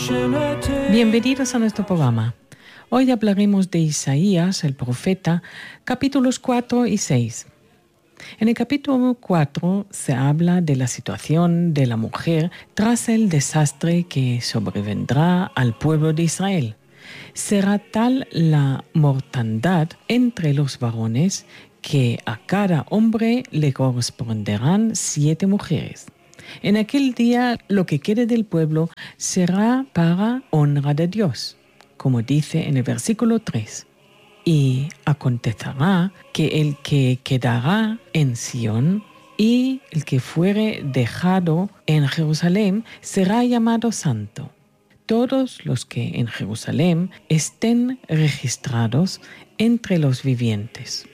Bienvenidos a nuestro programa. Hoy hablaremos de Isaías, el profeta, capítulos 4 y 6. En el capítulo 4 se habla de la situación de la mujer tras el desastre que sobrevendrá al pueblo de Israel. Será tal la mortandad entre los varones que a cada hombre le corresponderán 7 mujeres. En aquel día lo que quede del pueblo será para honra de Dios, como dice en el versículo 3. Y acontecerá que el que quedará en Sión y el que fuere dejado en Jerusalén será llamado santo. Todos los que en Jerusalén estén registrados entre los vivientes.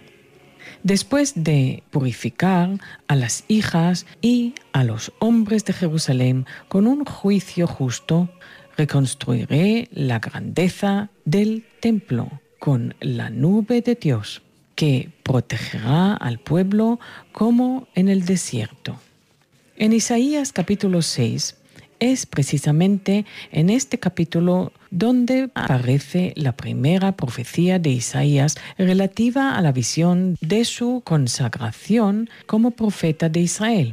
Después de purificar a las hijas y a los hombres de Jerusalén con un juicio justo, reconstruiré la grandeza del templo con la nube de Dios, que protegerá al pueblo como en el desierto. En Isaías capítulo 6 es precisamente en este capítulo donde aparece la primera profecía de Isaías relativa a la visión de su consagración como profeta de Israel.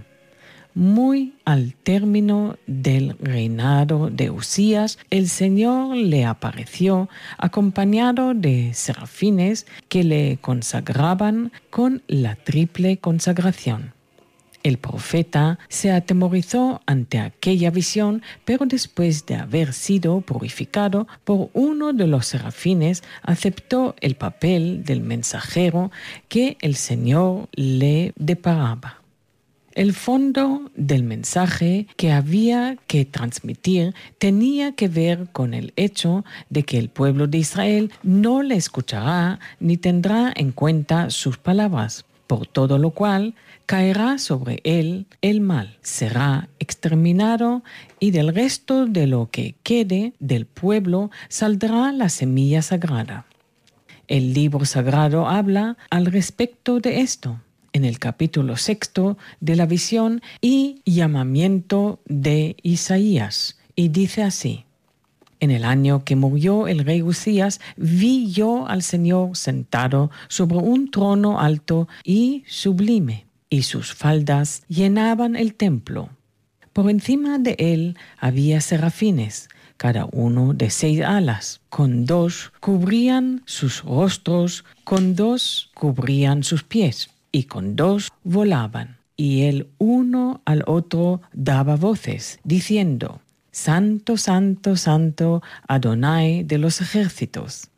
Muy al término del reinado de Usías, el Señor le apareció acompañado de serafines que le consagraban con la triple consagración. El profeta se atemorizó ante aquella visión, pero después de haber sido purificado por uno de los serafines, aceptó el papel del mensajero que el Señor le deparaba. El fondo del mensaje que había que transmitir tenía que ver con el hecho de que el pueblo de Israel no le escuchará ni tendrá en cuenta sus palabras, por todo lo cual caerá sobre él el mal, será exterminado y del resto de lo que quede del pueblo saldrá la semilla sagrada. El libro sagrado habla al respecto de esto en el capítulo 6 de la visión y llamamiento de Isaías, y dice así: En el año que murió el rey Usías, vi yo al Señor sentado sobre un trono alto y sublime, y sus faldas llenaban el templo. Por encima de él había serafines, cada uno de 6 alas, con 2 cubrían sus rostros, con 2 cubrían sus pies, y con 2 volaban. Y el uno al otro daba voces, diciendo: Santo, santo, santo, Adonai de los ejércitos.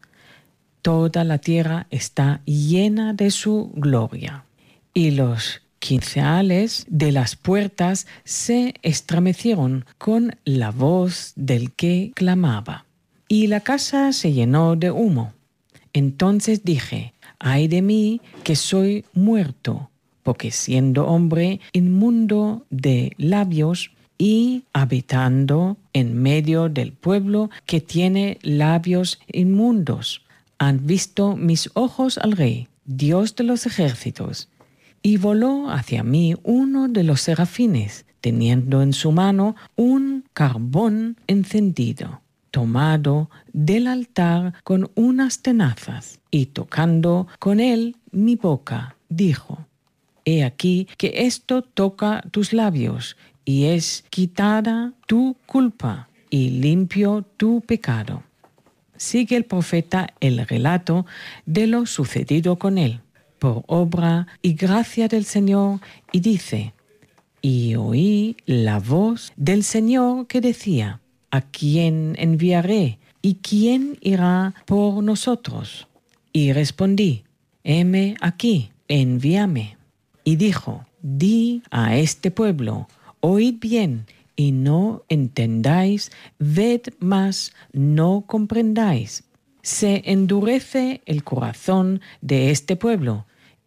Toda la tierra está llena de su gloria. Y los quinceales de las puertas se estremecieron con la voz del que clamaba. Y la casa se llenó de humo. Entonces dije: ay de mí, que soy muerto, porque siendo hombre inmundo de labios y habitando en medio del pueblo que tiene labios inmundos, han visto mis ojos al Rey, Dios de los ejércitos. Y voló hacia mí uno de los serafines, teniendo en su mano un carbón encendido, tomado del altar con unas tenazas, y tocando con él mi boca, dijo: He aquí que esto toca tus labios, y es quitada tu culpa, y limpio tu pecado. Sigue el profeta el relato de lo sucedido con él, por obra y gracia del Señor, y dice: Y oí la voz del Señor que decía: ¿a quién enviaré? ¿Y quién irá por nosotros? Y respondí: heme aquí, envíame. Y dijo: di a este pueblo: oíd bien, y no entendáis, ved mas no comprendáis. Se endurece el corazón de este pueblo,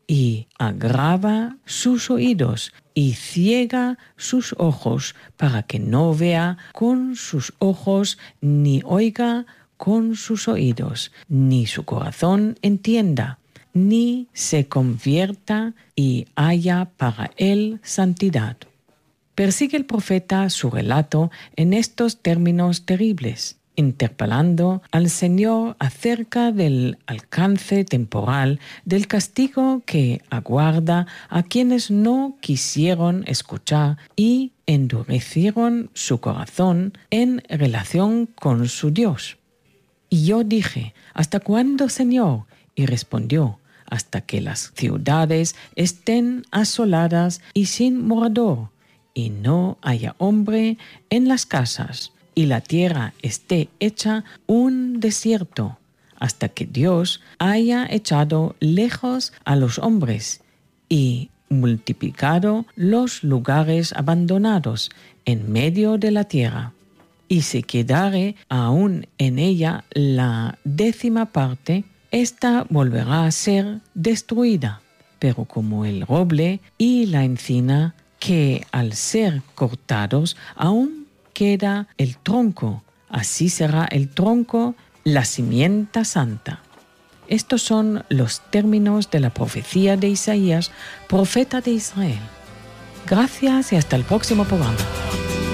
y agrava sus oídos, y ciega sus ojos, para que no vea con sus ojos, ni oiga con sus oídos, ni su corazón entienda, ni se convierta y haya para él santidad. Persigue el profeta su relato en estos términos terribles, interpelando al Señor acerca del alcance temporal del castigo que aguarda a quienes no quisieron escuchar y endurecieron su corazón en relación con su Dios. Y yo dije, ¿hasta cuándo, Señor? Y respondió, hasta que las ciudades estén asoladas y sin morador, y no haya hombre en las casas, y la tierra esté hecha un desierto, hasta que Dios haya echado lejos a los hombres y multiplicado los lugares abandonados en medio de la tierra. Y si quedare aún en ella la 10ª parte, ésta volverá a ser destruida, pero como el roble y la encina, que al ser cortados aún queda el tronco, así será el tronco la simiente santa. Estos son los términos de la profecía de Isaías, profeta de Israel. Gracias y hasta el próximo programa.